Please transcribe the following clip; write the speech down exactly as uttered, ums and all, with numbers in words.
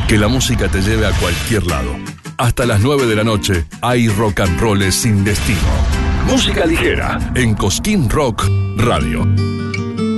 Que la música te lleve a cualquier lado. Hasta las nueve de la noche hay rock and roll sin destino. Música ligera en Cosquín Rock Radio.